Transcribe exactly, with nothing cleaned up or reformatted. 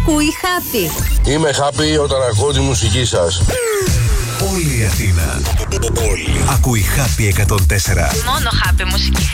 ακούει Happy. Είμαι happy όταν ακούω τη μουσική σας. Όλη η Αθήνα. Όλη. Ακούει Happy εκατόν τέσσερα. Μόνο Happy μουσική.